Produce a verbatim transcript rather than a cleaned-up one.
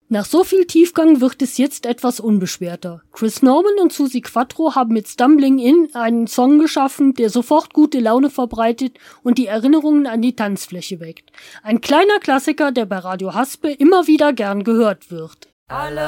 Nach so viel Tiefgang wird es jetzt etwas unbeschwerter. Chris Norman und Suzi Quatro haben mit Stumbling In einen Song geschaffen, der sofort gute Laune verbreitet und die Erinnerungen an die Tanzfläche weckt. Ein kleiner Klassiker, der bei Radio Haspe immer wieder gern gehört wird. Alle